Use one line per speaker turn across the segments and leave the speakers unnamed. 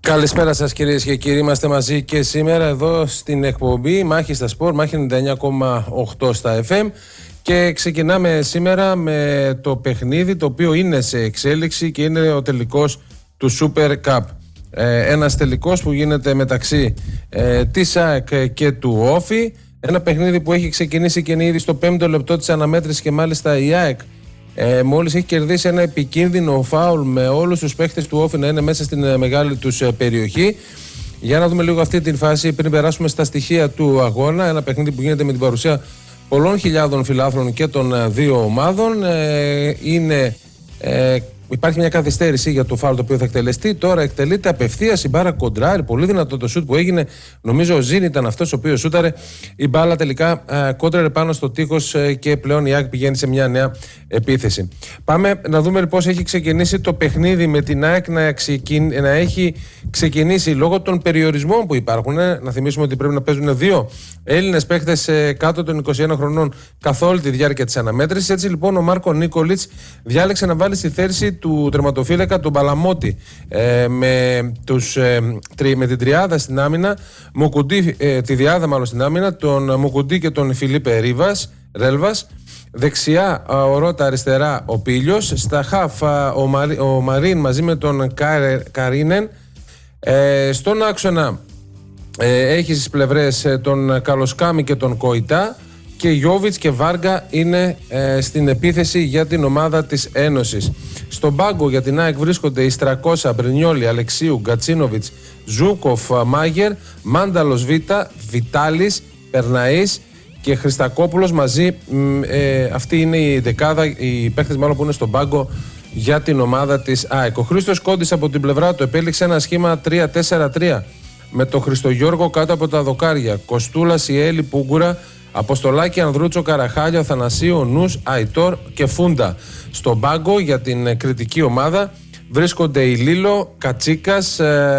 Καλησπέρα σας κυρίες και κύριοι, είμαστε μαζί και σήμερα εδώ στην εκπομπή Μάχη στα Σπορ, Μάχη 99,8 στα FM και ξεκινάμε σήμερα με το παιχνίδι το οποίο είναι σε εξέλιξη και είναι ο τελικός του Super Cup. Ένας τελικός που γίνεται μεταξύ της ΑΕΚ και του Όφη, ένα παιχνίδι που έχει ξεκινήσει και είναι ήδη στο 5ο λεπτό της αναμέτρησης και μάλιστα η ΑΕΚ μόλις έχει κερδίσει ένα επικίνδυνο φάουλ με όλους τους παίχτες του Όφη να είναι μέσα στην μεγάλη τους περιοχή. Για να δούμε λίγο αυτή την φάση πριν περάσουμε στα στοιχεία του αγώνα. Ένα παιχνίδι που γίνεται με την παρουσία πολλών χιλιάδων φιλάθλων και των δύο ομάδων. Υπάρχει μια καθυστέρηση για το φάουλ το οποίο θα εκτελεστεί. Τώρα εκτελείται απευθείας η μπάρα κοντράρει. Πολύ δυνατό το σουτ που έγινε. Νομίζω ο Ζήν ήταν αυτός ο οποίος σούταρε. Η μπάλα τελικά κόντραρε πάνω στο τείχος και πλέον η ΑΕΚ πηγαίνει σε μια νέα επίθεση. Πάμε να δούμε πώς έχει ξεκινήσει το παιχνίδι με την ΑΕΚ να έχει ξεκινήσει λόγω των περιορισμών που υπάρχουν. Να θυμίσουμε ότι πρέπει να παίζουν δύο Έλληνες παίχτες κάτω των 21 χρονών καθ' όλη τη διάρκεια της αναμέτρησης. Έτσι λοιπόν ο Μάρκο Νίκολιτς διάλεξε να βάλει στη θέση του τερματοφύλακα τον Παλαμότη με την τριάδα στην άμυνα, τη διάδα μάλλον στην άμυνα, τον Μουκουντή και τον Φιλίπε Ρέλβας. Δεξιά ο Ρώτα, αριστερά ο Πίλιος. Στα χαφ ο Μαρίν μαζί με τον Καρίνεν. Στον άξονα έχει στις πλευρές τον Καλοσκάμι και τον Κοϊτά. Και Γιόβιτς και Βάργα είναι στην επίθεση για την ομάδα της Ένωσης. Στον πάγκο για την ΑΕΚ βρίσκονται οι Στρακόσα, Μπρινιόλι, Αλεξίου, Γκατσίνοβιτς, Ζούκοφ, Μάγερ, Μάνταλος Βίτα, Βιτάλης, Περναής και Χριστακόπουλος μαζί. Αυτή είναι η δεκάδα, οι παίκτες μάλλον που είναι στον πάγκο για την ομάδα της ΑΕΚ. Ο Χρήστος Κόντης από την πλευρά του επέλεξε ένα σχήμα 3-4-3 με τον Χριστογιώργο κάτω από τα δοκάρια, Κοστούλα, Σιέλη, Πούγκουρα, Αποστολάκη, Ανδρούτσο, Καραχάλιο, Θανασίου, Νους, Αϊτόρ και Φούντα. Στον πάγκο για την κριτική ομάδα βρίσκονται η Λίλο, Κατσίκας,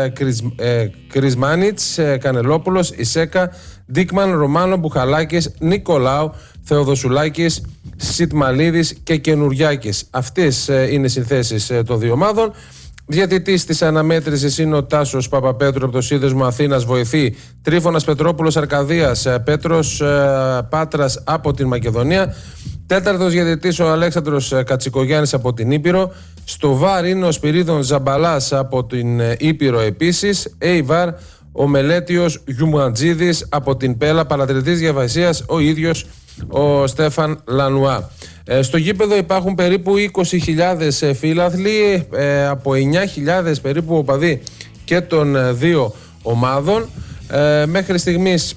Κρισμάνιτς, Κανελόπουλος, Ισέκα, Ντίκμαν, Ρωμάνο, Μπουχαλάκης, Νικολάου, Θεοδοσουλάκης, Σιτμαλίδης και Καινουριάκης. Αυτές είναι οι συνθέσεις των δύο ομάδων. Διαιτητής της αναμέτρησης είναι ο Τάσος Παπαπέτρου από το Σύνδεσμο Αθήνας, βοηθή Τρίφωνας Πετρόπουλος Αρκαδίας, Πέτρος Πάτρας από την Μακεδονία. Τέταρτος διαιτητής ο Αλέξανδρος Κατσικογιάννης από την Ήπειρο. Στο ΒΑΡ είναι ο Σπυρίδων Ζαμπαλάς από την Ήπειρο επίσης. ΕΙΒΑΡ ο Μελέτιος Γιουμαντζίδης από την Πέλα. Παρατηρητής διαβασίας ο ίδιος ο Στέφαν Λανουά. Στο γήπεδο υπάρχουν περίπου 20.000 φίλαθλοι, από 9.000 περίπου οπαδοί και των δύο ομάδων. Μέχρι στιγμής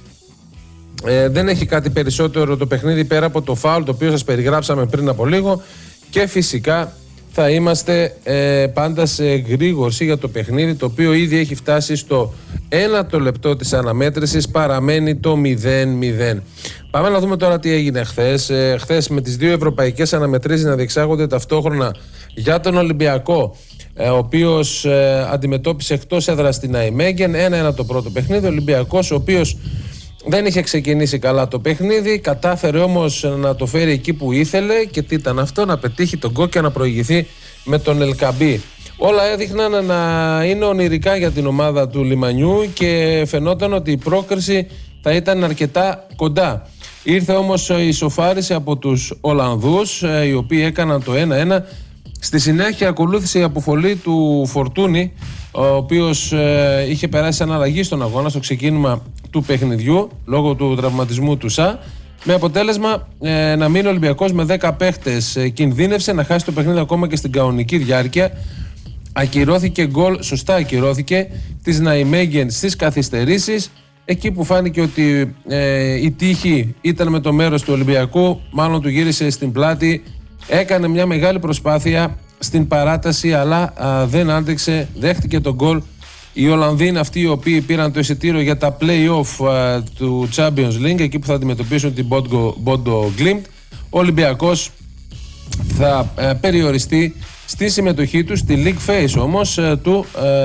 δεν έχει κάτι περισσότερο το παιχνίδι πέρα από το φάουλ το οποίο σας περιγράψαμε πριν από λίγο και φυσικά θα είμαστε πάντα σε γρήγορση για το παιχνίδι το οποίο ήδη έχει φτάσει στο 1ο λεπτό της αναμέτρησης, παραμένει το 0-0. Πάμε να δούμε τώρα τι έγινε χθες. Χθες με τις δύο ευρωπαϊκές αναμετρήσεις να διεξάγονται ταυτόχρονα για τον Ολυμπιακό, ο οποίος αντιμετώπισε εκτός έδρας στην Αϊμέγεν. 1-1 το πρώτο παιχνίδι. Ο Ολυμπιακός, ο οποίος δεν είχε ξεκινήσει καλά το παιχνίδι, κατάφερε όμως να το φέρει εκεί που ήθελε. Και τι ήταν αυτό? Να πετύχει τον γκολ και να προηγηθεί με τον Ελκαμπή. Όλα έδειχναν να είναι ονειρικά για την ομάδα του Λιμανιού και φαινόταν ότι η πρόκριση θα ήταν αρκετά κοντά. Ήρθε όμως η ισοφάριση από τους Ολλανδούς, οι οποίοι έκαναν το 1-1. Στη συνέχεια ακολούθησε η αποβολή του Φορτούνη, ο οποίος είχε περάσει αναλλαγή στον αγώνα στο ξεκίνημα του παιχνιδιού λόγω του τραυματισμού του ΣΑ, με αποτέλεσμα να μείνει ο Ολυμπιακός με 10 παίχτες. Κινδύνευσε να χάσει το παιχνίδι ακόμα και στην κανονική διάρκεια. Ακυρώθηκε γκολ, σωστά ακυρώθηκε, της Ναϊμέγεν στις καθυστερήσεις, εκεί που φάνηκε ότι η τύχη ήταν με το μέρος του Ολυμπιακού, μάλλον του γύρισε στην πλάτη. Έκανε μια μεγάλη προσπάθεια στην παράταση, αλλά δεν άντεξε, δέχτηκε τον γκολ. Οι Ολλανδοί είναι αυτοί οι οποίοι πήραν το εισιτήριο για τα play-off του Champions League, εκεί που θα αντιμετωπίσουν την Bodo Glimt. Ο Ολυμπιακός θα περιοριστεί στη συμμετοχή του στη League Phase όμως του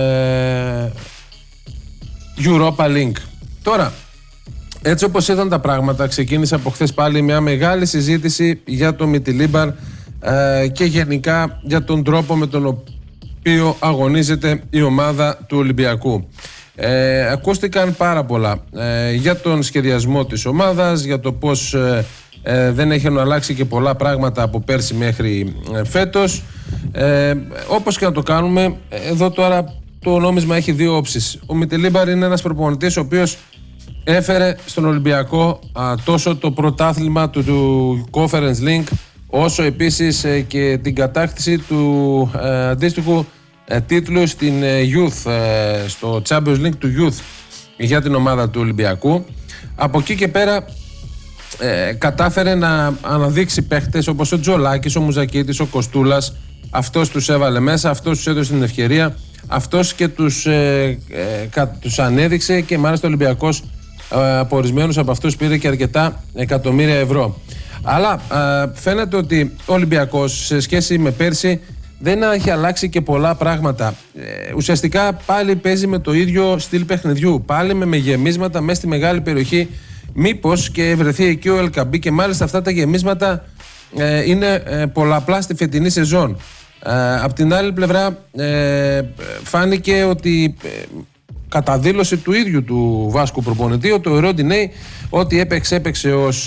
Europa League. Τώρα, έτσι όπως ήταν τα πράγματα, ξεκίνησε από χθες πάλι μια μεγάλη συζήτηση για το Μιτιλίμπαρ και γενικά για τον τρόπο με τον οποίο αγωνίζεται η ομάδα του Ολυμπιακού. Ακούστηκαν πάρα πολλά για τον σχεδιασμό της ομάδας, για το πως δεν έχουν αλλάξει και πολλά πράγματα από πέρσι μέχρι φέτος. Όπως και να το κάνουμε, εδώ τώρα το νόμισμα έχει δύο όψεις. Ο Μιτελίμπαρ είναι ένας προπονητής ο οποίος έφερε στον Ολυμπιακό τόσο το πρωτάθλημα του Conference League, όσο επίσης και την κατάκτηση του αντίστοιχου τίτλου στην Youth, στο Champions League του Youth για την ομάδα του Ολυμπιακού. Από εκεί και πέρα κατάφερε να αναδείξει παίχτες όπως ο Τζολάκης, ο Μουζακίτης, ο Κοστούλας. Αυτός τους έβαλε μέσα, αυτός τους έδωσε την ευκαιρία, αυτός και τους ανέδειξε, και μάλιστα ο Ολυμπιακός από ορισμένους από αυτούς πήρε και αρκετά εκατομμύρια ευρώ. Αλλά φαίνεται ότι ο Ολυμπιακός σε σχέση με πέρσι δεν έχει αλλάξει και πολλά πράγματα. Ουσιαστικά πάλι παίζει με το ίδιο στυλ παιχνιδιού, πάλι με γεμίσματα μέσα στη μεγάλη περιοχή. Μήπως και βρεθεί εκεί ο Ελκαμπή, και μάλιστα αυτά τα γεμίσματα είναι πολλαπλά στη φετινή σεζόν. Απ' την άλλη πλευρά φάνηκε ότι κατά δήλωση του ίδιου του Βάσκου προπονητή, το Ροντινέι, ότι έπαιξε ως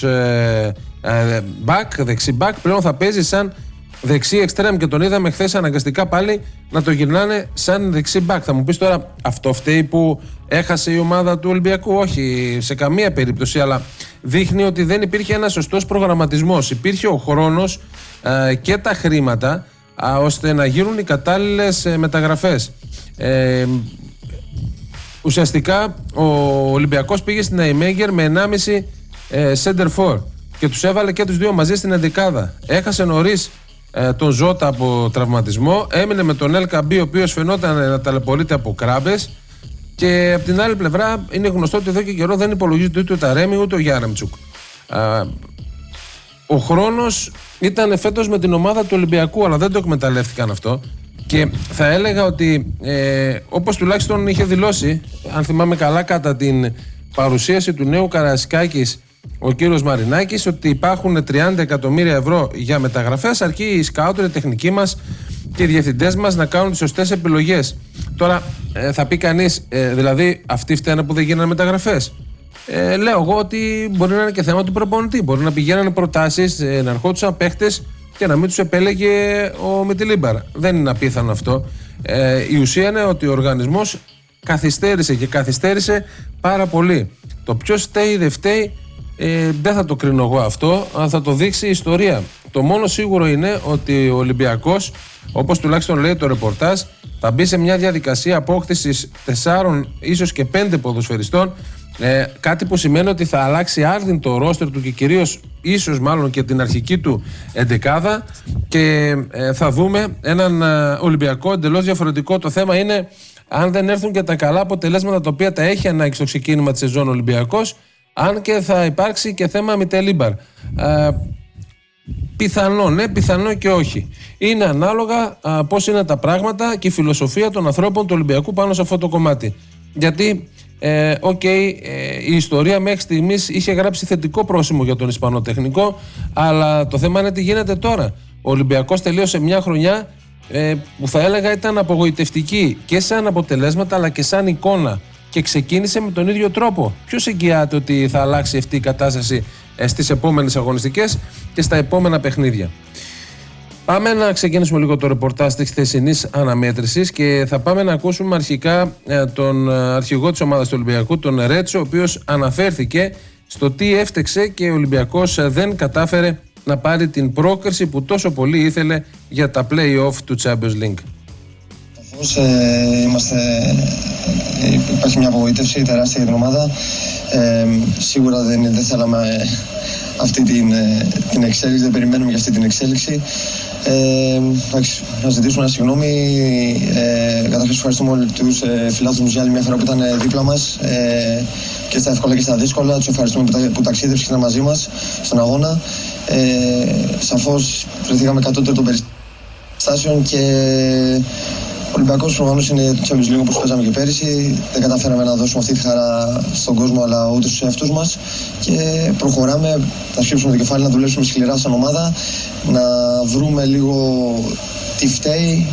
δεξί μπακ, πλέον θα παίζει σαν δεξί εξτρέμ, και τον είδαμε χθες αναγκαστικά πάλι να το γυρνάνε σαν δεξί μπακ. Θα μου πεις τώρα, αυτό φταίει που έχασε η ομάδα του Ολυμπιακού? Όχι, σε καμία περίπτωση, αλλά δείχνει ότι δεν υπήρχε ένας σωστός προγραμματισμός. Υπήρχε ο χρόνος και τα χρήματα ώστε να γίνουν οι κατάλληλες μεταγραφές. Ουσιαστικά ο Ολυμπιακός πήγε στην Αϊμέγερ με 1,5 center for και τους έβαλε και τους δύο μαζί στην εντεκάδα. Έχασε νωρίς τον Ζώτα από τραυματισμό, έμεινε με τον Ελκαμπή, ο οποίος φαινόταν να ταλαιπωρείται από κράμπες, και από την άλλη πλευρά είναι γνωστό ότι εδώ και καιρό δεν υπολογίζεται ούτε ο Ταρέμι ούτε ο Γιάρεμτσουκ. Ο χρόνος ήταν φέτος με την ομάδα του Ολυμπιακού, αλλά δεν το εκμεταλλεύτηκαν αυτό, και θα έλεγα ότι όπως τουλάχιστον είχε δηλώσει, αν θυμάμαι καλά, κατά την παρουσίαση του νέου Καραϊσκάκης ο κύριος Μαρινάκης, ότι υπάρχουν 30 εκατομμύρια ευρώ για μεταγραφές, αρκεί οι σκάουτερ, οι τεχνικοί μας και οι διευθυντές μας να κάνουν τις σωστές επιλογές. Τώρα θα πει κανείς, δηλαδή αυτοί φταίνε που δεν γίνανε μεταγραφές? Λέω εγώ ότι μπορεί να είναι και θέμα του προπονητή. Μπορεί να πηγαίνανε προτάσεις, να ερχόντουσαν παίχτες και να μην τους επέλεγε ο Μιτελίμπαρ. Δεν είναι απίθανο αυτό. Η ουσία είναι ότι ο οργανισμός καθυστέρησε πάρα πολύ. Το ποιος φταίει δεν φταίει, δεν θα το κρίνω εγώ αυτό, αλλά θα το δείξει η ιστορία. Το μόνο σίγουρο είναι ότι ο Ολυμπιακός, όπως τουλάχιστον λέει το ρεπορτάζ, θα μπει σε μια διαδικασία απόκτησης 4 ίσως και 5 ποδοσφαιριστών, κάτι που σημαίνει ότι θα αλλάξει άρδιν το ρόστερ του και κυρίως ίσως μάλλον και την αρχική του εντεκάδα, και θα δούμε έναν Ολυμπιακό εντελώς διαφορετικό. Το θέμα είναι αν δεν έρθουν και τα καλά αποτελέσματα τα οποία τα έχει ανάγκη στο ξεκίνημα της σεζόν Ολυμπιακός, αν και θα υπάρξει και θέμα Μιτελίμπαρ. Πιθανό ναι, πιθανό και όχι. Είναι ανάλογα πώς είναι τα πράγματα και η φιλοσοφία των ανθρώπων του Ολυμπιακού πάνω σε αυτό το κομμάτι. Γιατί η ιστορία μέχρι στιγμής είχε γράψει θετικό πρόσημο για τον Ισπανό τεχνικό, αλλά το θέμα είναι τι γίνεται τώρα. Ο Ολυμπιακός τελείωσε μια χρονιά που θα έλεγα ήταν απογοητευτική και σαν αποτελέσματα αλλά και σαν εικόνα, και ξεκίνησε με τον ίδιο τρόπο. Ποιος εγγυάται ότι θα αλλάξει αυτή η κατάσταση στις επόμενες αγωνιστικές και στα επόμενα παιχνίδια? Πάμε να ξεκινήσουμε λίγο το ρεπορτάζ της χθεσινής αναμέτρησης και θα πάμε να ακούσουμε αρχικά τον αρχηγό της ομάδας του Ολυμπιακού, τον Ρέτσο, ο οποίος αναφέρθηκε στο τι έφτεξε και ο Ολυμπιακός δεν κατάφερε να πάρει την πρόκριση που τόσο πολύ ήθελε για τα play-off του Champions League.
Υπάρχει μια απογοήτευση τεράστια για την ομάδα. Σίγουρα δεν θέλαμε αυτή την εξέλιξη, δεν περιμένουμε για αυτή την εξέλιξη. Να ζητήσουμε ένα συγγνώμη. Καταρχάς ευχαριστούμε όλους τους φιλάθλους για άλλη μια φορά που ήταν δίπλα μας και στα εύκολα και στα δύσκολα. Τους ευχαριστούμε που ταξίδευσαν και ήταν μαζί μας στον αγώνα. Σαφώς βρεθήκαμε κατώτερο των περιστάσεων και ο Ολυμπιακός προφανώς είναι το Champions League όπως παίζαμε και πέρυσι. Δεν καταφέραμε να δώσουμε αυτή τη χαρά στον κόσμο αλλά ούτε στους εαυτούς μας. Και προχωράμε, θα σκύψουμε το κεφάλι, να δουλέψουμε σκληρά σαν ομάδα, να βρούμε λίγο τι φταίει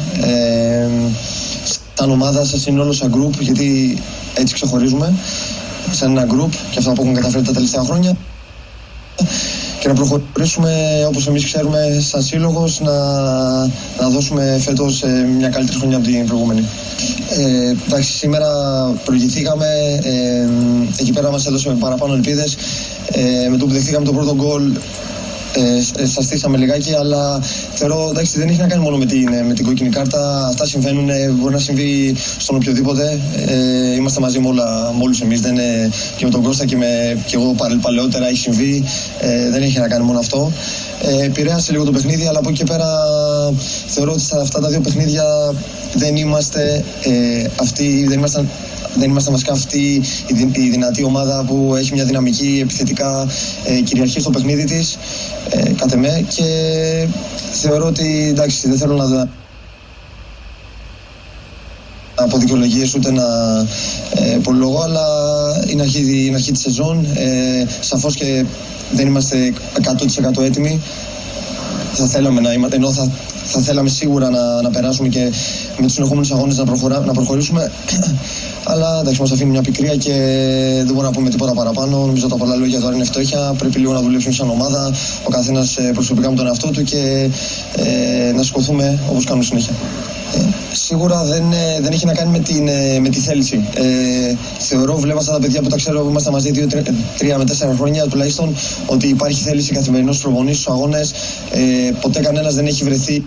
σαν ομάδα, σαν σύνολο, σαν group, γιατί έτσι ξεχωρίζουμε σαν ένα group και αυτά που έχουν καταφέρει τα τελευταία χρόνια, και να προχωρήσουμε όπως εμείς ξέρουμε σαν σύλλογος, να δώσουμε φέτος μια καλύτερη χρονιά από την προηγούμενη. Εντάξει, σήμερα προηγηθήκαμε, εκεί πέρα μας έδωσε παραπάνω ελπίδες, με το που δεχτήκαμε το πρώτο γκολ σας στήσαμε λιγάκι, αλλά θεωρώ εντάξει δεν έχει να κάνει μόνο με την κόκκινη κάρτα. Αυτά συμβαίνουν, μπορεί να συμβεί στον οποιοδήποτε. Είμαστε μαζί με όλους εμείς, και με τον Κώστα και εγώ παλαιότερα έχει συμβεί. Δεν έχει να κάνει μόνο αυτό. Επηρέασε λίγο το παιχνίδι, αλλά από εκεί και πέρα θεωρώ ότι σε αυτά τα δύο παιχνίδια δεν είμαστε βασικά αυτή η δυνατή ομάδα που έχει μια δυναμική επιθετικά, κυριαρχεί στο παιχνίδι της, κατ' εμέ, και θεωρώ ότι εντάξει δεν θέλω να από δικαιολογίες ούτε να πολυλογώ, αλλά είναι αρχή της σεζόν, σαφώς και δεν είμαστε 100% έτοιμοι. Θα θέλαμε να είμαστε, ενώ θα θέλαμε σίγουρα να περάσουμε και με τους συνεχόμενους αγώνες να προχωρήσουμε. Αλλά εντάξει, μας αφήνει μια πικρία και δεν μπορούμε να πούμε τίποτα παραπάνω. Νομίζω τα πολλά λόγια τώρα είναι φτώχεια. Πρέπει λίγο να δουλέψουμε σαν ομάδα, ο καθένας προσωπικά με τον εαυτό του, και να σηκωθούμε όπως κάνουμε συνέχεια. Σίγουρα δεν έχει να κάνει με τη θέληση. Θεωρώ, βλέπω τα παιδιά που τα ξέρω, είμαστε μαζί 2-3 με 4 χρόνια τουλάχιστον, ότι υπάρχει θέληση καθημερινός προπονής στους αγώνες. Ποτέ κανένας δεν έχει βρεθεί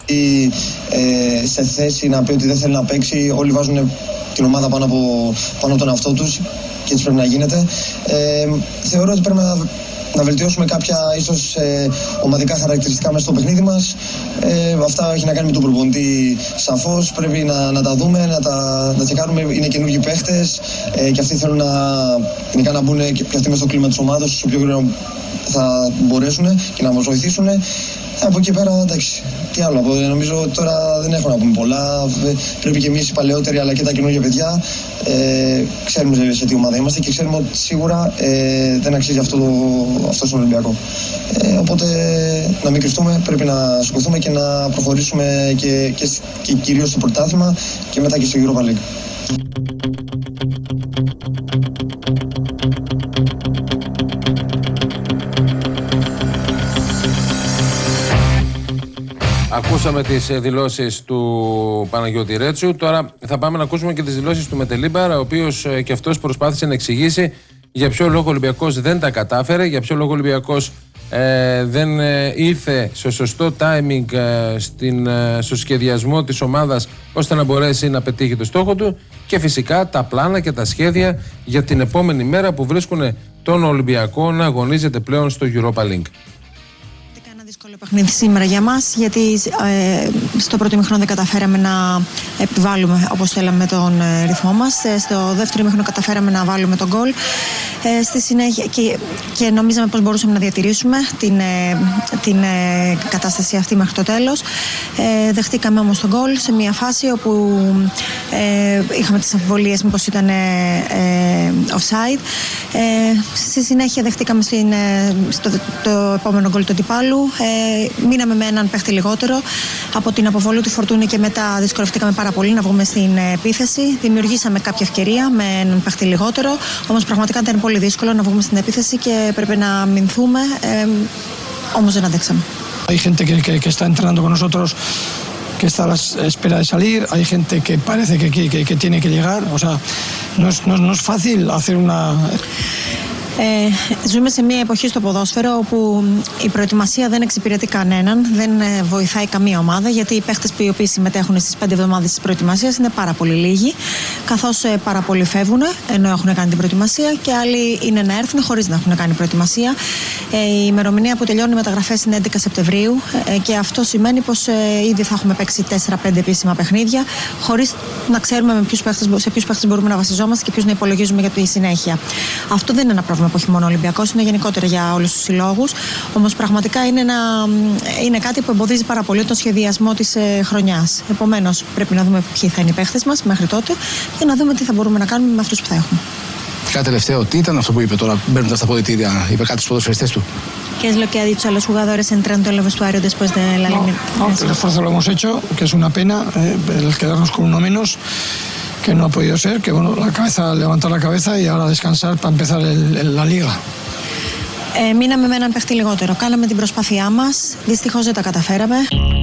σε θέση να πει ότι δεν θέλει να παίξει. Όλοι βάζουν την ομάδα πάνω από τον εαυτό τους και έτσι πρέπει να γίνεται. Θεωρώ ότι πρέπει να βελτιώσουμε κάποια ίσως ομαδικά χαρακτηριστικά μέσα στο παιχνίδι μας. Αυτά έχει να κάνει με τον προπονητή, σαφώς. Πρέπει να τα δούμε, να τα τσεκάρουμε. Είναι καινούργιοι παίχτες και αυτοί θέλουν να μπουν και αυτοί μέσα στο κλίμα της ομάδας, όσο πιο γρήγορα θα μπορέσουν και να μας βοηθήσουν. Από εκεί πέρα, εντάξει, τι άλλο. Νομίζω τώρα δεν έχω να πούμε πολλά. Πρέπει και εμείς οι παλαιότεροι, αλλά και τα καινούργια παιδιά, ξέρουμε σε τι ομάδα είμαστε και ξέρουμε ότι σίγουρα δεν αξίζει αυτό στον Ολυμπιακό. Οπότε να μην κρυφτούμε, πρέπει να σηκωθούμε και να προχωρήσουμε και κυρίως στο πρωτάθλημα και μετά και στο Europa League.
Ακούσαμε τις δηλώσεις του Παναγιώτη Ρέτσου. Τώρα θα πάμε να ακούσουμε και τις δηλώσεις του Μετελίμπαρα, ο οποίος και αυτός προσπάθησε να εξηγήσει για ποιο λόγο ο Ολυμπιακός δεν τα κατάφερε, για ποιο λόγο ο Ολυμπιακός δεν ήρθε σε σωστό timing στο σχεδιασμό της ομάδας ώστε να μπορέσει να πετύχει το στόχο του, και φυσικά τα πλάνα και τα σχέδια για την επόμενη μέρα που βρίσκουν τον Ολυμπιακό να αγωνίζεται πλέον στο Europa League.
Δύσκολο παιχνίδι σήμερα για μας, γιατί στο πρώτο ημίχρονο δεν καταφέραμε να επιβάλλουμε όπως θέλαμε τον ρυθμό μας. Στο δεύτερο ημίχρονο καταφέραμε να βάλουμε τον γκολ. Στη συνέχεια και νομίζαμε πως μπορούσαμε να διατηρήσουμε την κατάσταση αυτή μέχρι το τέλος. Δεχτήκαμε όμως τον γκολ σε μια φάση όπου είχαμε τις αμφιβολίες μήπως ήταν offside. Στη συνέχεια δεχτήκαμε το επόμενο γκολ του αντιπάλου. Μείναμε με έναν παίχτη λιγότερο από την αποβολή του Φορτούνη και μετά δυσκολευτήκαμε πάρα πολύ να βγούμε στην επίθεση. Δημιουργήσαμε κάποια ευκαιρία με έναν παίχτη λιγότερο, όμως πραγματικά ήταν πολύ δύσκολο να βγούμε στην επίθεση και πρέπει να μηνθούμε, όμως δεν αντέξαμε.
Hay gente que está entrenando con nosotros, que está a la espera de salir, hay gente que parece que tiene que llegar, o sea, no es fácil hacer una...
Ζούμε σε μια εποχή στο ποδόσφαιρο όπου η προετοιμασία δεν εξυπηρετεί κανέναν, δεν βοηθάει καμία ομάδα, γιατί οι παίχτες που οι οποίοι συμμετέχουν στις 5 εβδομάδες της προετοιμασίας είναι πάρα πολύ λίγοι, καθώς πάρα πολλοί φεύγουν ενώ έχουν κάνει την προετοιμασία και άλλοι είναι να έρθουν χωρίς να έχουν κάνει προετοιμασία. Η ημερομηνία που τελειώνουν οι μεταγραφές είναι 11 Σεπτεμβρίου και αυτό σημαίνει πως ήδη θα έχουμε παίξει 4-5 επίσημα παιχνίδια χωρίς να ξέρουμε σε ποιους παίχτες μπορούμε να βασιζόμαστε και ποιους να υπολογίζουμε για τη συνέχεια. Αυτό δεν είναι ένα πρόβλημα που έχει μόνο ο Ολυμπιακός, είναι γενικότερα για όλους τους συλλόγους. Όμως πραγματικά είναι κάτι που εμποδίζει πάρα πολύ τον σχεδιασμό της χρονιάς. Επομένως, πρέπει να δούμε ποιοι θα είναι οι παίχτες μας μέχρι τότε και να δούμε τι θα μπορούμε να κάνουμε με αυτούς που θα έχουμε.
Κάτι τελευταίο, τι ήταν αυτό που είπε τώρα, μπαίνοντας στα ποδητήρια, είπε κάτι στους ποδοσφαιριστές του?
¿Qué es lo que ha dicho a los jugadores entrando en el vestuario después de la eliminación?
No, el esfuerzo lo hemos hecho, que es una pena el quedarnos con uno menos, que no ha podido ser, que bueno, levantar la cabeza y ahora descansar para empezar la liga.
Μείναμε με έναν παίχτη λιγότερο. Κάναμε την προσπάθειά μας. Δυστυχώς δεν τα καταφέραμε.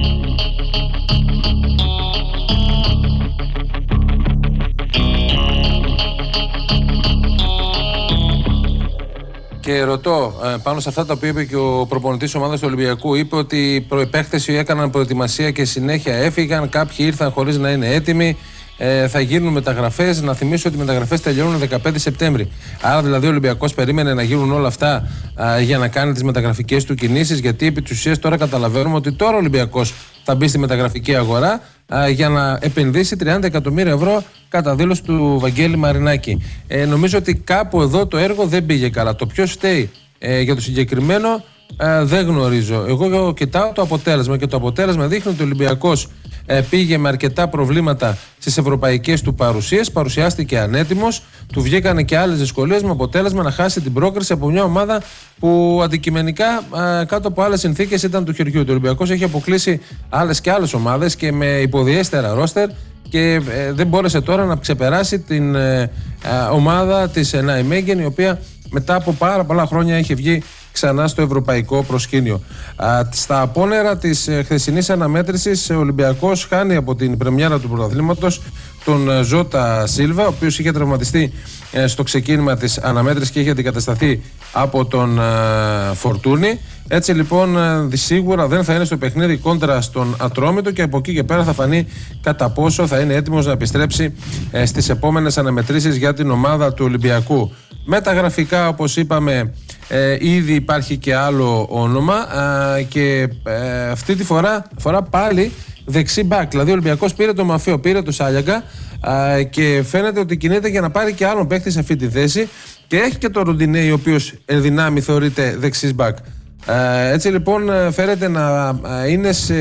Και ρωτώ πάνω σε αυτά τα οποία είπε και ο προπονητής ομάδας του Ολυμπιακού. Είπε ότι οι προεπαίχτες έκαναν προετοιμασία και συνέχεια έφυγαν. Κάποιοι ήρθαν χωρίς να είναι έτοιμοι. Θα γίνουν μεταγραφές. Να θυμίσω ότι οι μεταγραφές τελειώνουν 15 Σεπτέμβρη. Άρα δηλαδή ο Ολυμπιακός περίμενε να γίνουν όλα αυτά για να κάνει τις μεταγραφικές του κινήσεις. Γιατί επί της ουσίας τώρα καταλαβαίνουμε ότι τώρα ο Ολυμπιακός θα μπει στη μεταγραφική αγορά για να επενδύσει 30 εκατομμύρια ευρώ κατά δήλωση του Βαγγέλη Μαρινάκη. Νομίζω ότι κάπου εδώ το έργο δεν πήγε καλά. Το ποιος φταίει για το συγκεκριμένο δεν γνωρίζω. Εγώ κοιτάω το αποτέλεσμα και το αποτέλεσμα δείχνει ότι ο Ολυμπιακός πήγε με αρκετά προβλήματα στις ευρωπαϊκές του παρουσίες, παρουσιάστηκε ανέτοιμος, του βγήκανε και άλλες δυσκολίες με αποτέλεσμα να χάσει την πρόκριση από μια ομάδα που αντικειμενικά κάτω από άλλες συνθήκες ήταν του χεριού. Ο Ολυμπιακός έχει αποκλείσει άλλες και άλλες ομάδες και με υποδιέστερα ρόστερ και δεν μπόρεσε τώρα να ξεπεράσει την ομάδα της Νάιμέγγεν, η οποία μετά από πάρα πολλά χρόνια έχει βγει ξανά στο ευρωπαϊκό προσκήνιο. Στα απόνερα της χθεσινής αναμέτρησης, ο Ολυμπιακός χάνει από την πρεμιέρα του πρωταθλήματος τον Ζώτα Σίλβα, ο οποίος είχε τραυματιστεί στο ξεκίνημα της αναμέτρησης και είχε αντικατασταθεί από τον Φορτούνη. Έτσι λοιπόν σίγουρα δεν θα είναι στο παιχνίδι κόντρα στον Ατρόμητο και από εκεί και πέρα θα φανεί κατά πόσο θα είναι έτοιμος να επιστρέψει στις επόμενες αναμετρήσεις για την ομάδα του Ολυμπιακού. Μεταγραφικά, όπως είπαμε, ήδη υπάρχει και άλλο όνομα και αυτή τη φορά πάλι δεξί μπακ. Δηλαδή ο Ολυμπιακός πήρε το Μαφέο, πήρε το Σάλιαγκα και φαίνεται ότι κινείται για να πάρει και άλλον παίχτη σε αυτή τη θέση και έχει και το Ροντινέι, ο οποίος εν δυνάμει θεωρείται δεξί μπακ. Έτσι λοιπόν φαίνεται να είναι σε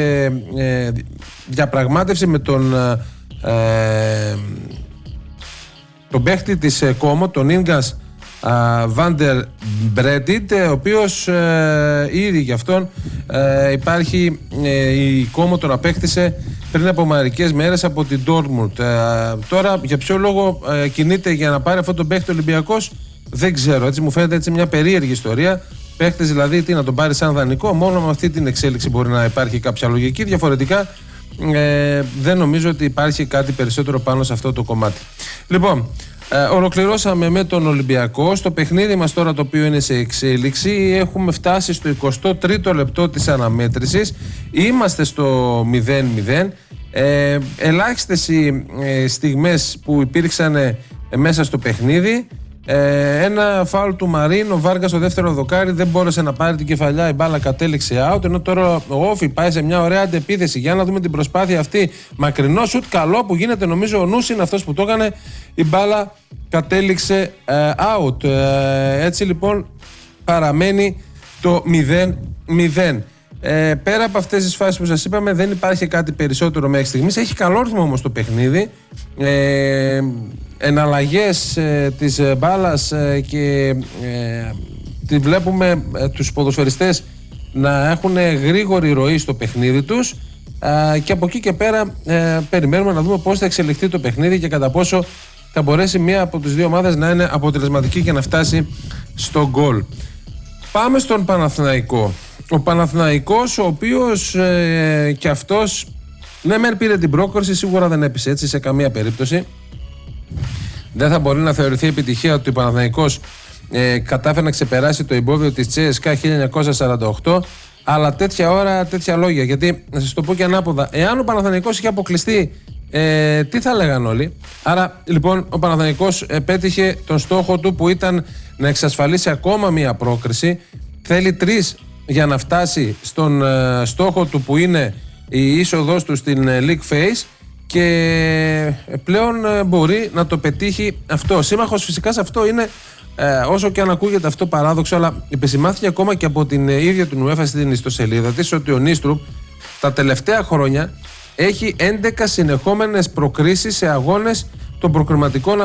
διαπραγμάτευση με τον παίχτη της Κόμο, τον Ίνγκας Βάντερ Μπρέντιντ, ο οποίος ήδη γι' αυτόν υπάρχει η Κόμο, τον απέκτησε πριν από μερικές μέρες από την Ντόρτμουντ. Τώρα για ποιο λόγο κινείται για να πάρει αυτόν τον παίχτη Ολυμπιακός δεν ξέρω, έτσι μου φαίνεται έτσι μια περίεργη ιστορία. Παίχτης δηλαδή τι να τον πάρει σαν δανεικό, μόνο με αυτή την εξέλιξη μπορεί να υπάρχει κάποια λογική, διαφορετικά δεν νομίζω ότι υπάρχει κάτι περισσότερο πάνω σε αυτό το κομμάτι. Λοιπόν, ολοκληρώσαμε με τον Ολυμπιακό. Στο παιχνίδι μας τώρα, το οποίο είναι σε εξέλιξη, έχουμε φτάσει στο 23ο λεπτό της αναμέτρησης. Είμαστε στο 0-0. Ελάχιστες οι στιγμές που υπήρξαν μέσα στο παιχνίδι. Ένα φάουλ του Μαρίν, ο Βάργας στο δεύτερο δοκάρι δεν μπόρεσε να πάρει την κεφαλιά, η μπάλα κατέληξε out, ενώ τώρα ο Όφι πάει σε μια ωραία αντεπίθεση. Για να δούμε την προσπάθεια αυτή, μακρινό σουτ καλό που γίνεται, νομίζω ο Νους είναι αυτός που το έκανε, η μπάλα κατέληξε out. Έτσι λοιπόν παραμένει το 0-0. Πέρα από αυτές τις φάσεις που σας είπαμε δεν υπάρχει κάτι περισσότερο μέχρι στιγμής. Έχει καλό ρυθμό όμως το παιχνίδι, εναλλαγές της μπάλας και τη βλέπουμε τους ποδοσφαιριστές να έχουν γρήγορη ροή στο παιχνίδι τους και από εκεί και πέρα περιμένουμε να δούμε πώς θα εξελιχθεί το παιχνίδι και κατά πόσο θα μπορέσει μία από τις δύο ομάδες να είναι αποτελεσματική και να φτάσει στο γκολ. Πάμε στον Παναθηναϊκό. Ο Παναθηναϊκός, ο οποίος και αυτός ναι μεν πήρε την πρόκριση, σίγουρα δεν έπεισε έτσι σε καμία περίπτωση. Δεν θα μπορεί να θεωρηθεί επιτυχία ότι ο Παναθηναϊκός κατάφερε να ξεπεράσει το εμπόδιο της CSKA 1948, αλλά τέτοια ώρα τέτοια λόγια, γιατί να σας το πω και ανάποδα, εάν ο Παναθηναϊκός είχε αποκλειστεί, τι θα λέγαν όλοι. Άρα λοιπόν ο Παναθηναϊκός πέτυχε τον στόχο του που ήταν να εξασφαλίσει ακόμα μία πρόκριση. Θέλει 3 για να φτάσει στον στόχο του που είναι η είσοδος του στην League Phase και πλέον μπορεί να το πετύχει αυτό. Σύμμαχος φυσικά σε αυτό είναι, όσο και αν ακούγεται αυτό παράδοξο, αλλά επισημάθηκε ακόμα και από την ίδια του UEFA στην ιστοσελίδα της ότι ο Νίστρουπ τα τελευταία χρόνια έχει 11 συνεχόμενες προκρίσεις σε αγώνες των προκριματικών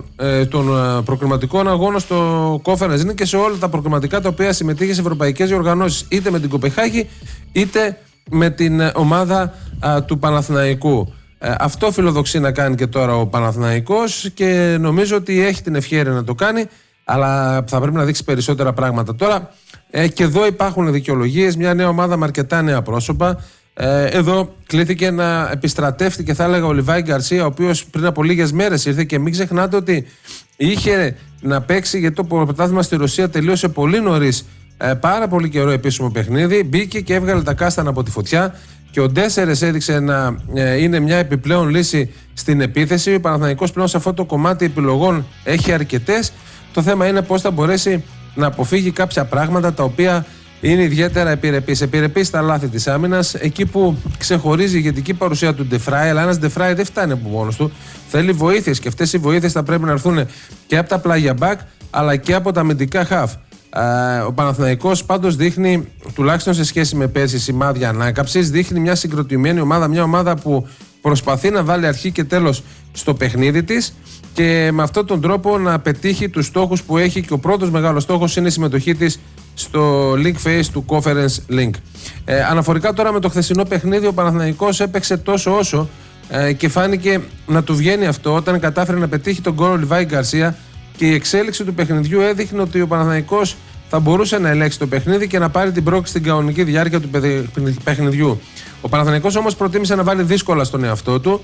αγώνων στο Conference. Είναι και σε όλα τα προκριματικά τα οποία συμμετείχε σε ευρωπαϊκές διοργανώσεις, είτε με την Κοπεχάγη είτε με την ομάδα του Παναθηναϊκού. Αυτό φιλοδοξεί να κάνει και τώρα ο Παναθηναϊκός και νομίζω ότι έχει την ευχέρεια να το κάνει, αλλά θα πρέπει να δείξει περισσότερα πράγματα. Τώρα και εδώ υπάρχουν δικαιολογίες, μια νέα ομάδα με αρκετά νέα πρόσωπα. Εδώ κλήθηκε να επιστρατεύτηκε, θα έλεγα, ο Λιβάη Γκαρσία, ο οποίος πριν από λίγες μέρες ήρθε και μην ξεχνάτε ότι είχε να παίξει, γιατί το πρωτάθλημα στη Ρωσία τελείωσε πολύ νωρίς, πάρα πολύ καιρό επίσημο παιχνίδι. Μπήκε και έβγαλε τα κάστανα από τη φωτιά και ο Ντέσσερες έδειξε να είναι μια επιπλέον λύση στην επίθεση. Ο Παναθηναϊκός πλέον σε αυτό το κομμάτι επιλογών έχει αρκετές. Το θέμα είναι πώς θα μπορέσει να αποφύγει κάποια πράγματα τα οποία είναι ιδιαίτερα επιρρεπής. Επιρρεπής στα λάθη της άμυνας, εκεί που ξεχωρίζει η ηγετική παρουσία του Ντεφράι, αλλά ένας Ντεφράι δεν φτάνει από μόνος του. Θέλει βοήθειες και αυτές οι βοήθειες θα πρέπει να έρθουν και από τα πλάγια μπακ αλλά και από τα αμυντικά χαφ. Ο Παναθηναϊκός πάντως δείχνει, τουλάχιστον σε σχέση με πέρσι, σημάδια ανάκαμψης. Δείχνει μια συγκροτημένη ομάδα, μια ομάδα που προσπαθεί να βάλει αρχή και τέλος στο παιχνίδι της και με αυτόν τον τρόπο να πετύχει τους στόχους που έχει, και ο πρώτος μεγάλος στόχος είναι η συμμετοχή της στο League Phase του Conference Link. Αναφορικά τώρα με το χθεσινό παιχνίδι, ο Παναθηναϊκός έπαιξε τόσο όσο και φάνηκε να του βγαίνει αυτό όταν κατάφερε να πετύχει τον γκολ ο Λιβάη Γκαρσία, και η εξέλιξη του παιχνιδιού έδειχνε ότι ο Παναθηναϊκός θα μπορούσε να ελέγξει το παιχνίδι και να πάρει την πρόκληση στην κανονική διάρκεια του παιχνιδιού. Ο Παναθηναϊκός όμως προτίμησε να βάλει δύσκολα στον εαυτό του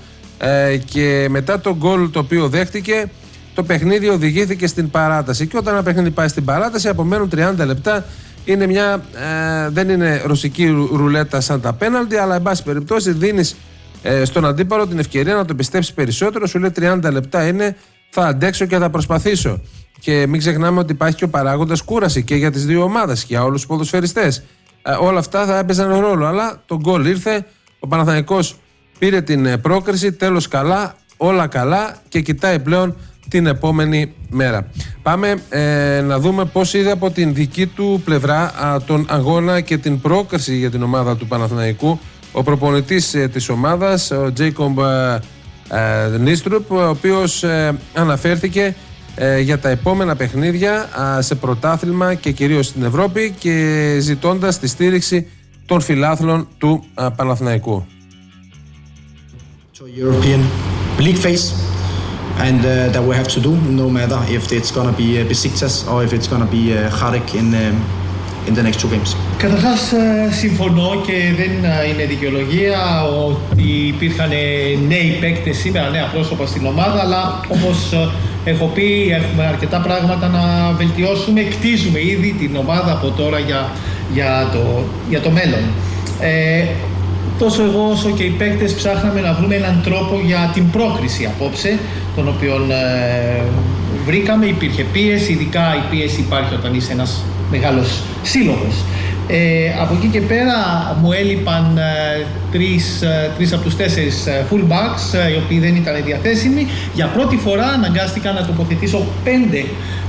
και μετά τον γκολ το οποίο δέχτηκε, το παιχνίδι οδηγήθηκε στην παράταση. Και όταν ένα παιχνίδι πάει στην παράταση, απομένουν 30 λεπτά. Είναι δεν είναι ρωσική ρουλέτα σαν τα πέναλτι, αλλά εν πάση περιπτώσει δίνεις στον αντίπαλο την ευκαιρία να το πιστέψει περισσότερο. Σου λέει 30 λεπτά είναι, θα αντέξω και θα προσπαθήσω. Και μην ξεχνάμε ότι υπάρχει και ο παράγοντας κούραση και για τις δύο ομάδες και για όλους τους ποδοσφαιριστές. Όλα αυτά θα έπαιζαν ρόλο, αλλά το γκολ ήρθε. Ο Παναθηναϊκός πήρε την πρόκριση, τέλος καλά, όλα καλά και κοιτάει πλέον την επόμενη μέρα. Πάμε να δούμε πώς είδε από την δική του πλευρά τον αγώνα και την πρόκριση για την ομάδα του Παναθηναϊκού ο προπονητής της ομάδας, ο Τζέικομπ Νίστρουπ, ο οποίος αναφέρθηκε για τα επόμενα παιχνίδια σε πρωτάθλημα και κυρίως στην Ευρώπη και ζητώντας τη στήριξη των φιλάθλων του Παναθηναϊκού.
European league phase and that we have to do no matter if it's going to be Besiktas or if it's going to be Kharek in the next two games.
Καταρχάς συμφωνώ και δεν είναι δικαιολογία ότι υπήρχαν νέοι παίκτες σήμερα, νέα πρόσωπα στην ομάδα, αλλά όπως έχω πει έχουμε αρκετά πράγματα να βελτιώσουμε, κτίζουμε ήδη την ομάδα από τώρα για το μέλλον. Τόσο εγώ όσο και οι παίκτες ψάχναμε να βρούμε έναν τρόπο για την πρόκριση απόψε, τον οποίο βρήκαμε. Υπήρχε πίεση, ειδικά η πίεση υπάρχει όταν είσαι ένας μεγάλος σύλλογος. Από εκεί και πέρα μου έλειπαν τρεις από τους 4 fullbacks, οι οποίοι δεν ήταν διαθέσιμοι. Για πρώτη φορά αναγκάστηκα να τοποθετήσω 5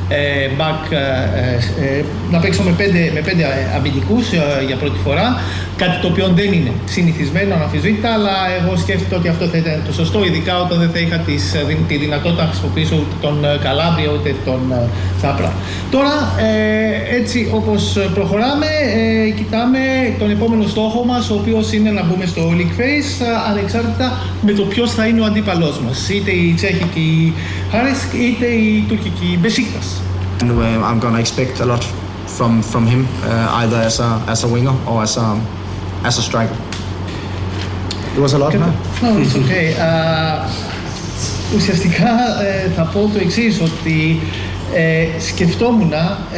να παίξω με 5 αμυντικούς για πρώτη φορά, κάτι το οποίο δεν είναι συνηθισμένο αναμφισβήτητα, αλλά εγώ σκέφτηκα ότι αυτό θα ήταν το σωστό, ειδικά όταν δεν θα είχα τη δυνατότητα να χρησιμοποιήσω ούτε τον Καλάμπρια ούτε τον Τσάπρα. Τώρα έτσι όπως προχωράμε, κοιτάμε τον επόμενο στόχο μας, ο οποίος είναι να μπούμε στο League Phase, ανεξάρτητα με το ποιος θα είναι ο αντίπαλός μας, είτε η τσέχικη Χάρις είτε η τουρκική Besiktas.
And I'm going to expect a lot from him, either as a winger or as a striker. It was a lot, no?
No, it's okay. Ουσιαστικά θα πω το εξής, ότι σκεφτόμουν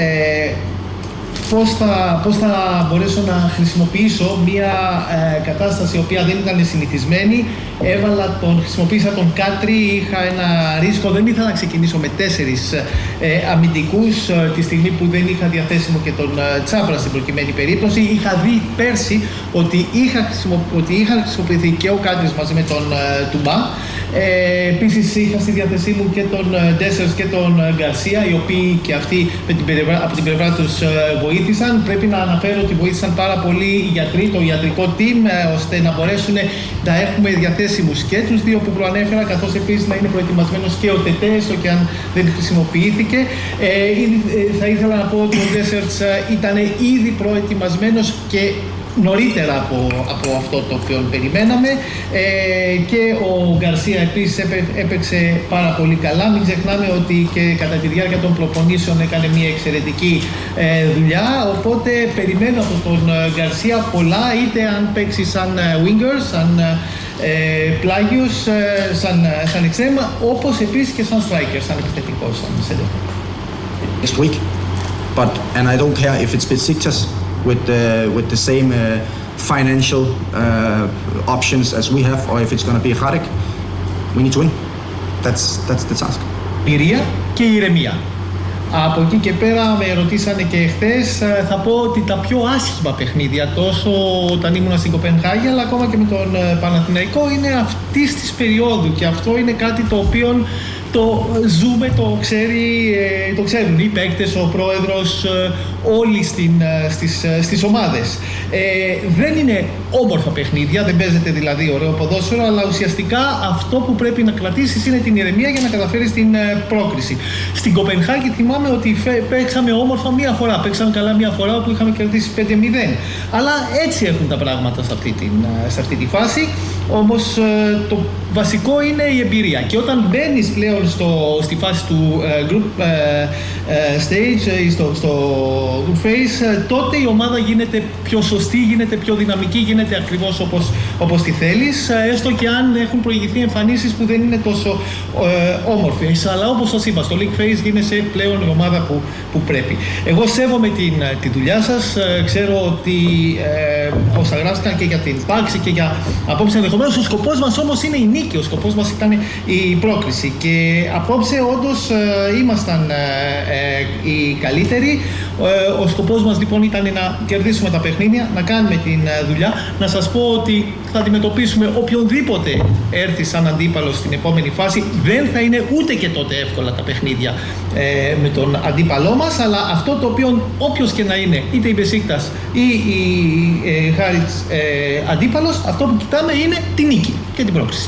πώς θα μπορέσω να χρησιμοποιήσω μια κατάσταση η οποία δεν ήταν συνηθισμένη. Χρησιμοποίησα τον Κάτρι, είχα ένα ρίσκο, δεν ήθελα να ξεκινήσω με 4 αμυντικούς τη στιγμή που δεν είχα διαθέσιμο και τον Τσάπρα στην προκειμένη περίπτωση. Είχα δει πέρσι ότι είχα χρησιμοποιηθεί και ο Κάτρις μαζί με τον Τουμπά Επίσης είχα στη διάθεσή μου και τον Ντέσσερς και τον Γκαρσία, οι οποίοι και αυτοί από την πλευρά τους βοήθησαν. Πρέπει να αναφέρω ότι βοήθησαν πάρα πολύ οι γιατροί, το ιατρικό team, ώστε να μπορέσουν να έχουμε διαθέσιμους και τους δύο που προανέφερα, καθώς επίσης να είναι προετοιμασμένος και ο Τετέ, έστω και αν δεν χρησιμοποιήθηκε. Θα ήθελα να πω ότι ο Ντέσσερς ήταν ήδη προετοιμασμένος και νωρίτερα από αυτό το οποίο περιμέναμε, και ο Γκαρσία επίσης έπαιξε πάρα πολύ καλά. Μην ξεχνάμε ότι και κατά τη διάρκεια των προπονήσεων έκανε μια εξαιρετική δουλειά, οπότε περιμένω από τον Γκαρσία πολλά, είτε αν παίξει σαν winger, σαν πλάγιος, σαν εξτρέμ, όπως επίσης και σαν striker, σαν επιθετικός, σαν center.
Next week, and I don't care if it's Besiktas with the same financial options as we have, or if it's going to be Kharek. We need to win. That's the task.
Πυρία και ηρεμία. Από εκεί και πέρα με ρωτήσανε και χθες, θα πω ότι τα πιο άσχημα παιχνίδια, τόσο όταν ήμουν στην Κοπενχάγη, αλλά ακόμα και με τον Παναθηναϊκό, είναι αυτής της περίοδου, και αυτό είναι κάτι το οποίο το ζούμε, το ξέρουν οι παίκτες, ο πρόεδρος, όλοι στις ομάδες. Δεν είναι όμορφα παιχνίδια, δεν παίζεται δηλαδή ωραίο ποδόσφαιρο, αλλά ουσιαστικά αυτό που πρέπει να κρατήσεις είναι την ηρεμία για να καταφέρεις την πρόκριση. Στην Κοπενχάγη θυμάμαι ότι παίξαμε όμορφα μία φορά, παίξαμε καλά μία φορά όπου είχαμε κερδίσει 5-0. Αλλά έτσι έχουν τα πράγματα σε αυτή τη φάση. Όμως το βασικό είναι η εμπειρία, και όταν μπαίνεις πλέον στη φάση του group stage ή στο group phase, τότε η ομάδα γίνεται πιο σωστή, γίνεται πιο δυναμική, γίνεται ακριβώς όπως τη θέλεις, έστω και αν έχουν προηγηθεί εμφανίσεις που δεν είναι τόσο όμορφες. Αλλά όπως σας είπα, στο league phase γίνεσαι πλέον η ομάδα που πρέπει. Εγώ σέβομαι τη δουλειά σας, ξέρω ότι όσα γράφτηκαν και για την πάξη και για απόψε ενδεχομένως, ο σκοπός μας όμως είναι η νίκη, ο σκοπός μας ήταν η πρόκριση, και απόψε όντως ήμασταν οι καλύτεροι. Ο σκοπός μας λοιπόν ήταν να κερδίσουμε τα παιχνίδια, να κάνουμε την δουλειά. Να σας πω ότι θα αντιμετωπίσουμε οποιονδήποτε έρθει σαν αντίπαλος στην επόμενη φάση. Δεν θα είναι ούτε και τότε εύκολα τα παιχνίδια με τον αντίπαλό μας, αλλά αυτό το οποίο όποιος και να είναι, είτε η Μπεσίκτας ή η Χάριτς αντίπαλος, αυτό που κοιτάμε είναι τη νίκη και την πρόκριση.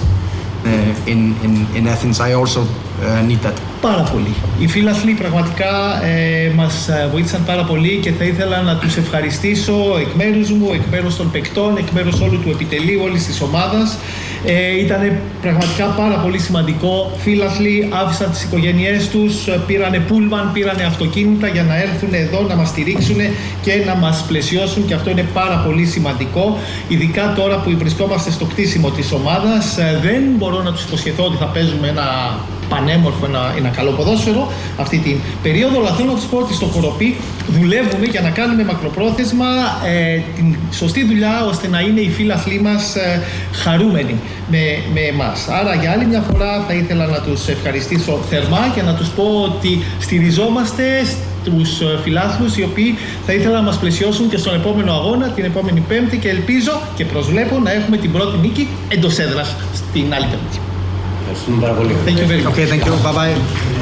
In Athens, I also need that.
Πάρα πολύ. Οι φίλαθλοι πραγματικά μας βοήθησαν πάρα πολύ, και θα ήθελα να τους ευχαριστήσω εκ μέρους μου, εκ μέρους των παικτών, εκ μέρους όλου του επιτελείου, όλης της ομάδας. Ήταν πραγματικά πάρα πολύ σημαντικό. Φίλαθλοι άφησαν τις οικογένειές τους, πήρανε πούλμαν, πήρανε αυτοκίνητα για να έρθουν εδώ να μας στηρίξουν και να μας πλαισιώσουν, και αυτό είναι πάρα πολύ σημαντικό. Ειδικά τώρα που βρισκόμαστε στο κτίσιμο της ομάδας, δεν μπορώ να τους υποσχεθώ ότι θα παίζουμε ένα πανέμορφο, ένα καλό ποδόσφαιρο αυτή την περίοδο, αλλά θέλω να τους πω ότι στο Κοροπή δουλεύουμε για να κάνουμε μακροπρόθεσμα την σωστή δουλειά, ώστε να είναι οι φίλαθλοί μας χαρούμενοι με εμάς. Άρα για άλλη μια φορά θα ήθελα να τους ευχαριστήσω θερμά και να τους πω ότι στηριζόμαστε τους φιλάθλους, οι οποίοι θα ήθελα να μας πλαισιώσουν και στον επόμενο αγώνα, την επόμενη Πέμπτη, και ελπίζω και προσβλέπω να έχουμε την πρώτη νίκη εντός έδρας στην άλλη Πέμπτη.
Ευχαριστούμε πάρα πολύ.
Thank you very much.
Okay, thank you. Bye bye.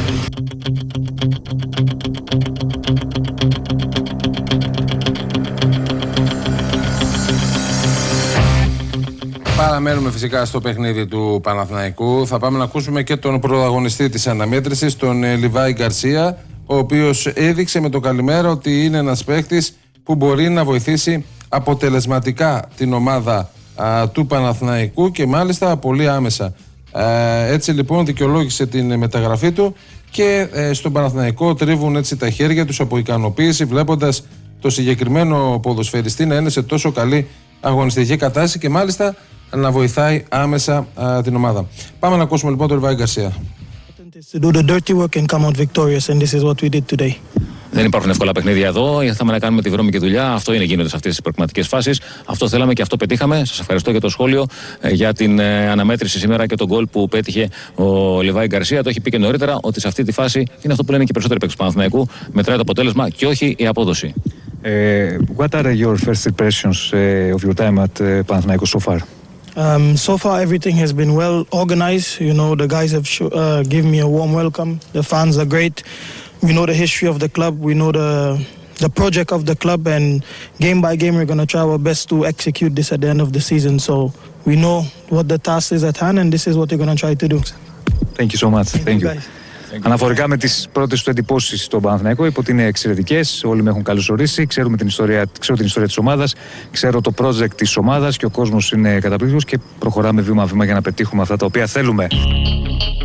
Παραμένουμε φυσικά στο παιχνίδι του Παναθηναϊκού. Θα πάμε να ακούσουμε και τον πρωταγωνιστή της αναμέτρησης, τον Λιβάη Γκαρσία, ο οποίος έδειξε με το καλημέρα ότι είναι ένας παίκτης που μπορεί να βοηθήσει αποτελεσματικά την ομάδα του Παναθηναϊκού, και μάλιστα πολύ άμεσα. Έτσι λοιπόν δικαιολόγησε την μεταγραφή του, και στον Παναθηναϊκό τρίβουν έτσι τα χέρια τους από ικανοποίηση, βλέποντας το συγκεκριμένο ποδοσφαιριστή να είναι σε τόσο καλή αγωνιστική κατάσταση και μάλιστα να βοηθάει άμεσα την ομάδα. Πάμε να ακούσουμε λοιπόν τον Λιβάη Γκαρσία.
Δεν υπάρχουν εύκολα παιχνίδια εδώ. Ήρθαμε να κάνουμε τη βρώμικη δουλειά. Αυτό είναι γίνοντα σε αυτές τις προκριματικές φάσεις. Αυτό θέλαμε και αυτό πετύχαμε. Σας ευχαριστώ για το σχόλιο, για την αναμέτρηση σήμερα και τον γκολ που πέτυχε ο Λιβάη Γκαρσία. Το έχει πει και νωρίτερα ότι σε αυτή τη φάση είναι αυτό που λένε και οι περισσότεροι παίκτες του Παναθηναϊκού. Μετράει το αποτέλεσμα και όχι η απόδοση.
What are your first impressions of your time at Panathinaikos so far?
So far, everything has been well organized. You know, the guys have given me a warm welcome. The fans are great. We know the history of the club. We know the project of the club, and game by game, we're going to try our best to execute this at the end of the season. So we know what the task is at hand, and this is what we're going to try to do.
Thank you so much. Thank you. Αναφορικά με τις πρώτες του εντυπώσεις στον Παναθηναϊκό, είπε ότι είναι εξαιρετικές. Όλοι με έχουν καλωσορίσει. Ξέρω την ιστορία της ομάδας, ξέρω το project της ομάδας και ο κόσμος είναι καταπληκτικός και προχωράμε βήμα-βήμα για να πετύχουμε αυτά τα οποία θέλουμε.